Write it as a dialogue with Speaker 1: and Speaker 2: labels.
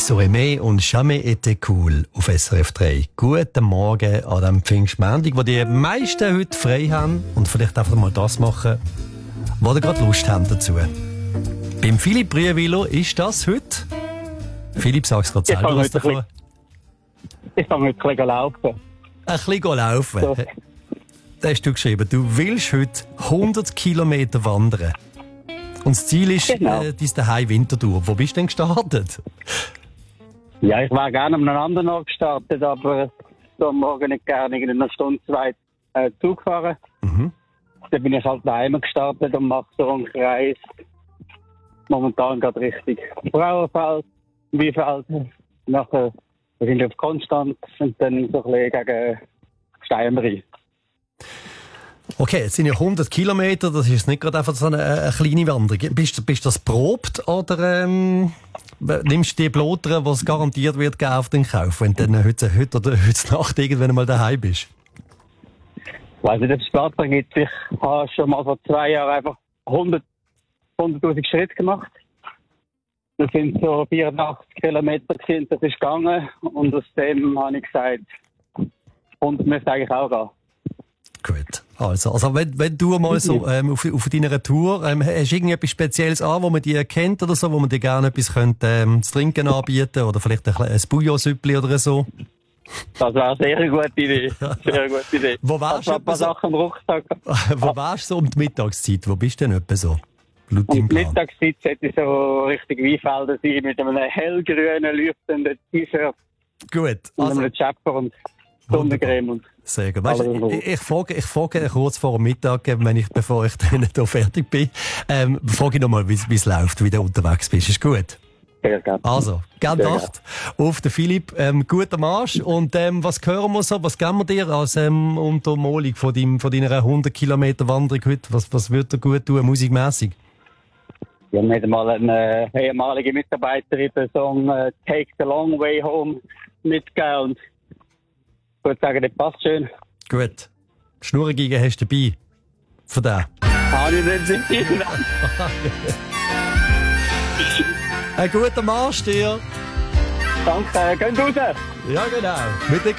Speaker 1: So aimé und jamais été cool auf SRF 3. Guten Morgen an diesem Pfingstmontag, wo die meisten heute frei haben und vielleicht einfach mal das machen, wo sie gerade Lust haben dazu. Beim Philipp Brüewiller ist das heute. Philipp, sag's gerade selber was davon.
Speaker 2: Ich fange heute ein bisschen laufen.
Speaker 1: Ein bisschen laufen?
Speaker 2: So.
Speaker 1: Da hast du geschrieben, du willst heute 100 Kilometer wandern. Und das Ziel ist dein Daheim Winterthur. Wo bist du denn gestartet?
Speaker 2: Ja, ich wäre gerne an einem anderen Ort gestartet, aber so am Morgen nicht gerne in einer Stunde, zwei Zug fahren.
Speaker 1: Mhm.
Speaker 2: Dann bin ich halt daheim gestartet und mache so einen Kreis. Momentan gerade richtig Frauenfeld, Wiefeld, nachher sind wir auf Konstanz und dann so ein bisschen gegen Steinbrei.
Speaker 1: Okay, jetzt sind ja 100 Kilometer, das ist nicht gerade einfach so eine kleine Wanderung. Bist du das probt oder nimmst du die Blotere, die es garantiert wird, geben auf den Kauf, wenn du dann heute oder heute Nacht irgendwann mal daheim bist?
Speaker 2: Ich weiss nicht, ob es Platz gibt. Ich habe schon mal vor 2 Jahren einfach 100'000 Schritte gemacht. Das sind so 84 Kilometer gewesen, das ist gegangen. Und aus dem habe ich gesagt, 100 müsste eigentlich auch gehen.
Speaker 1: Gut. Also wenn du mal so auf deiner Tour, hast du irgendetwas Spezielles an, wo man dich kennt oder so, wo man dir gerne etwas könnte, zu trinken anbieten oder vielleicht ein Bouillon-Süppli oder so?
Speaker 2: Das wäre eine sehr gute Idee. Sehr gute Idee.
Speaker 1: Wo warst du?
Speaker 2: Ein paar Sachen im Rucksack.
Speaker 1: Wo warst du so um die Mittagszeit? Wo bist du denn etwa so?
Speaker 2: Um die Mittagszeit sollte ich so richtig Weinfelder sein, mit einem hellgrünen, leuchtenden T-Shirt.
Speaker 1: Gut.
Speaker 2: Und einem Chapper und Sonnencreme und
Speaker 1: sehr gut. Weißt, ich frage kurz vor dem Mittag, bevor ich dann hier fertig bin, frage ich nochmal, wie es läuft, wie du unterwegs bist. Ist gut?
Speaker 2: Sehr gerne.
Speaker 1: Also, gerne Nacht auf den Philipp. Guten Marsch. Und was hören wir so? Was geben wir dir als Untermalung von deiner 100 Kilometer Wanderung heute? Was würde dir gut tun, musikmässig?
Speaker 2: Ich habe nicht einmal eine ehemalige Mitarbeiterin den Song Take the Long Way Home mitgegeben und ich würde sagen, das passt schön.
Speaker 1: Gut. Schnurrengiga hast du dabei. Von da.
Speaker 2: Habe ich nicht sicher.
Speaker 1: Einen guten Marsch dir.
Speaker 2: Danke, gehen raus.
Speaker 1: Ja, genau. Mit